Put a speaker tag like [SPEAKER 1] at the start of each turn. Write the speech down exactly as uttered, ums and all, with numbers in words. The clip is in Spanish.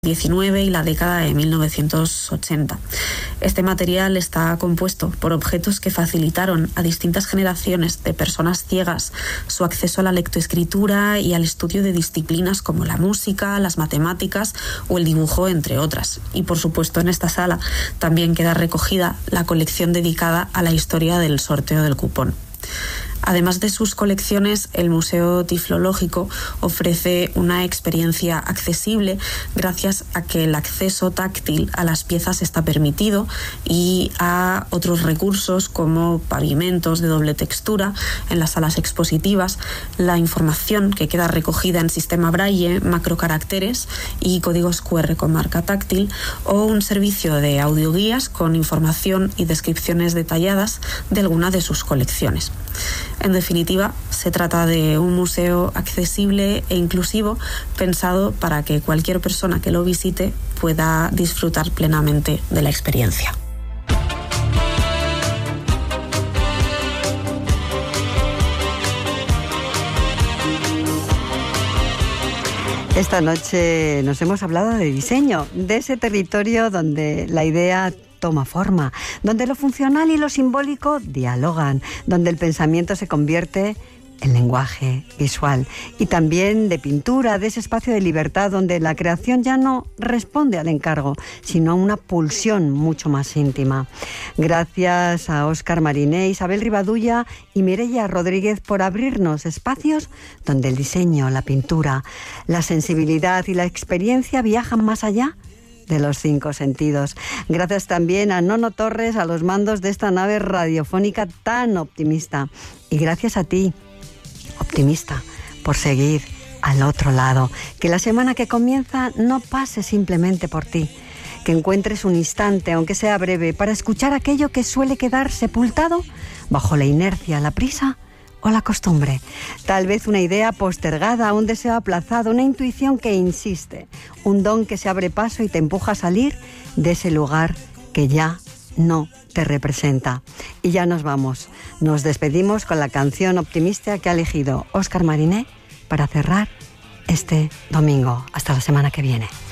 [SPEAKER 1] diecinueve y la década de mil novecientos ochenta. Este material está compuesto por objetos que facilitaron a distintas generaciones de personas ciegas su acceso a la lectoescritura y al estudio de disciplinas como la música, las matemáticas o el dibujo, entre otras. Y por supuesto, en esta sala también queda recogida la colección dedicada a la historia del sorteo del cupón. Además de sus colecciones, el Museo Tiflológico ofrece una experiencia accesible gracias a que el acceso táctil a las piezas está permitido y a otros recursos como pavimentos de doble textura en las salas expositivas, la información que queda recogida en sistema braille, macrocaracteres y códigos cu erre con marca táctil, o un servicio de audioguías con información y descripciones detalladas de alguna de sus colecciones. En definitiva, se trata de un museo accesible e inclusivo, pensado para que cualquier persona que lo visite pueda disfrutar plenamente de la experiencia.
[SPEAKER 2] Esta noche nos hemos hablado de diseño, de ese territorio donde la idea toma forma, donde lo funcional y lo simbólico dialogan, donde el pensamiento se convierte en lenguaje visual, y también de pintura, de ese espacio de libertad donde la creación ya no responde al encargo, sino a una pulsión mucho más íntima. Gracias a Óscar Mariné, Isabel Rivadulla y Mireia Rodríguez por abrirnos espacios donde el diseño, la pintura, la sensibilidad y la experiencia viajan más allá de los cinco sentidos. Gracias también a Nono Torres, a los mandos de esta nave radiofónica tan optimista. Y gracias a ti, optimista, por seguir al otro lado. Que la semana que comienza no pase simplemente por ti. Que encuentres un instante, aunque sea breve, para escuchar aquello que suele quedar sepultado bajo la inercia, la prisa o la costumbre. Tal vez una idea postergada, un deseo aplazado, una intuición que insiste, un don que se abre paso y te empuja a salir de ese lugar que ya no te representa. Y ya nos vamos. Nos despedimos con la canción optimista que ha elegido Óscar Mariné para cerrar este domingo. Hasta la semana que viene.